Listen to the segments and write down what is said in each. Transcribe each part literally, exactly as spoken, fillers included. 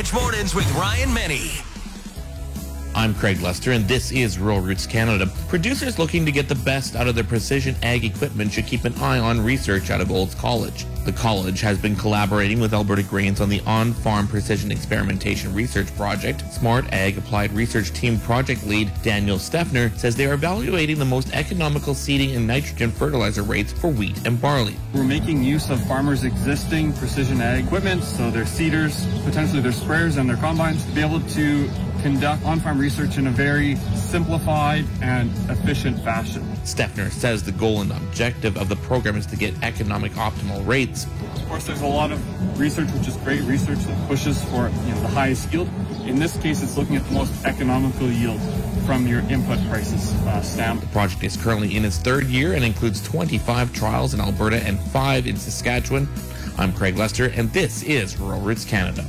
Ranch Mornings with Ryan Menny. I'm Craig Lester, and this is Rural Roots Canada. Producers looking to get the best out of their precision ag equipment should keep an eye on research out of Olds College. The college has been collaborating with Alberta Grains on the On-Farm Precision Experimentation Research Project. Smart Ag Applied Research Team Project Lead Daniel Steffner says they are evaluating the most economical seeding and nitrogen fertilizer rates for wheat and barley. We're making use of farmers' existing precision ag equipment, so their seeders, potentially their sprayers and their combines, to be able to conduct on-farm research in a very simplified and efficient fashion. Steffner says the goal and objective of the program is to get economic optimal rates. Of course, there's a lot of research, which is great research that pushes for you know the highest yield. In this case, it's looking at the most economical yield from your input prices uh, stamp. The project is currently in its third year and includes twenty-five trials in Alberta and five in Saskatchewan. I'm Craig Lester, and this is Rural Roots Canada.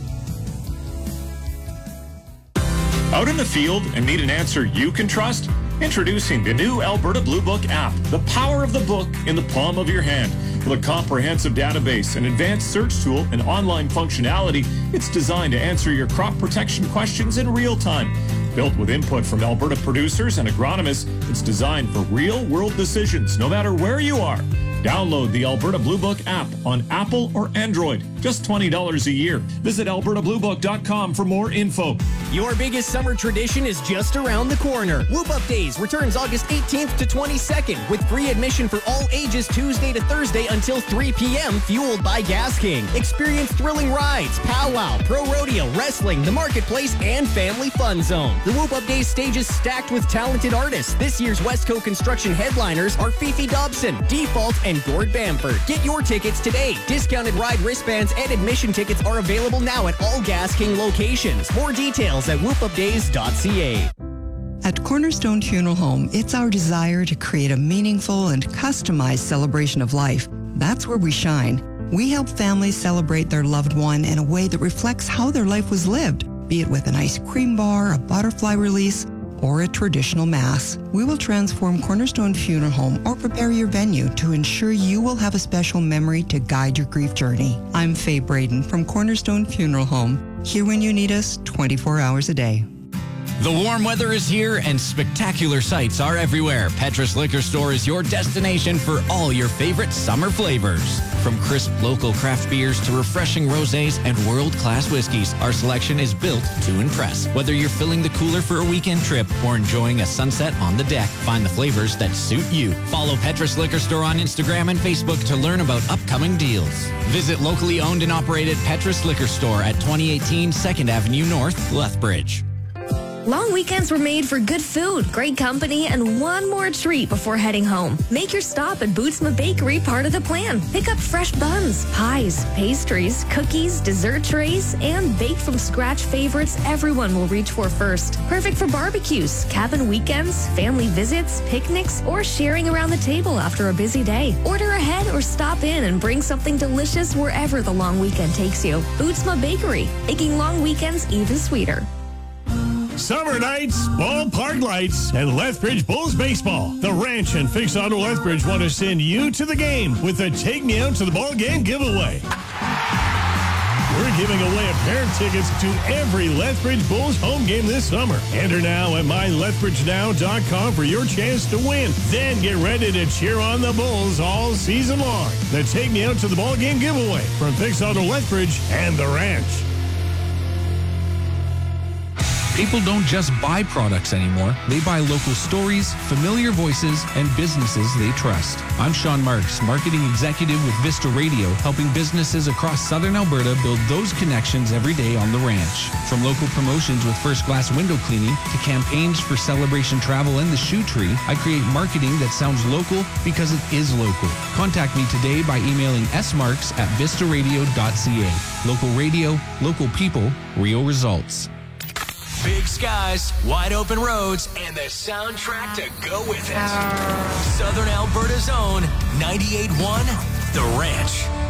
Out in the field and need an answer you can trust? Introducing the new Alberta Blue Book app, the power of the book in the palm of your hand. With a comprehensive database, an advanced search tool, and online functionality, it's designed to answer your crop protection questions in real time. Built with input from Alberta producers and agronomists, it's designed for real-world decisions, no matter where you are. Download the Alberta Blue Book app on Apple or Android. Just twenty dollars a year. Visit alberta blue book dot com for more info. Your biggest summer tradition is just around the corner. Whoop Up Days returns August eighteenth to twenty-second with free admission for all ages Tuesday to Thursday until three p.m. fueled by Gas King. Experience thrilling rides, powwow, pro rodeo, wrestling, the marketplace, and family fun zone. The Whoop Up Days stage is stacked with talented artists. This year's Westco Construction headliners are Fifi Dobson, Default, and Gord Bamford. Get your tickets today. Discounted ride wristbands and admission tickets are available now at all Gas King locations. More details at whoop up days dot c a. At Cornerstone Funeral Home, it's our desire to create a meaningful and customized celebration of life. That's where we shine. We help families celebrate their loved one in a way that reflects how their life was lived, be it with an ice cream bar, a butterfly release, or a traditional mass. We will transform Cornerstone Funeral Home or prepare your venue to ensure you will have a special memory to guide your grief journey. I'm Faye Braden from Cornerstone Funeral Home, here when you need us twenty-four hours a day. The warm weather is here and spectacular sights are everywhere. Petrus Liquor Store is your destination for all your favorite summer flavors. From crisp local craft beers to refreshing rosés and world-class whiskeys, our selection is built to impress. Whether you're filling the cooler for a weekend trip or enjoying a sunset on the deck, find the flavors that suit you. Follow Petrus Liquor Store on Instagram and Facebook to learn about upcoming deals. Visit locally owned and operated Petrus Liquor Store at twenty eighteen second Avenue North, Lethbridge. Long weekends were made for good food, great company, and one more treat before heading home. Make your stop at Bootsma Bakery part of the plan. Pick up fresh buns, pies, pastries, cookies, dessert trays, and baked from scratch favorites everyone will reach for first. Perfect for barbecues, cabin weekends, family visits, picnics, or sharing around the table after a busy day. Order ahead or stop in and bring something delicious wherever the long weekend takes you. Bootsma Bakery, making long weekends even sweeter. Summer nights, ballpark lights, and Lethbridge Bulls baseball. The Ranch and Fix Auto Lethbridge want to send you to the game with the Take Me Out to the Ball Game giveaway. We're giving away a pair of tickets to every Lethbridge Bulls home game this summer. Enter now at my lethbridge now dot com for your chance to win. Then get ready to cheer on the Bulls all season long. The Take Me Out to the Ball Game giveaway from Fix Auto Lethbridge and the Ranch. People don't just buy products anymore. They buy local stories, familiar voices, and businesses they trust. I'm Sean Marks, Marketing Executive with Vista Radio, helping businesses across Southern Alberta build those connections every day on the ranch. From local promotions with First Glass Window Cleaning to campaigns for Celebration Travel and the Shoe Tree, I create marketing that sounds local because it is local. Contact me today by emailing smarks at vista radio dot c a. Local radio, local people, real results. Big skies, wide open roads, and the soundtrack to go with it. Southern Alberta's own ninety-eight point one, The Ranch.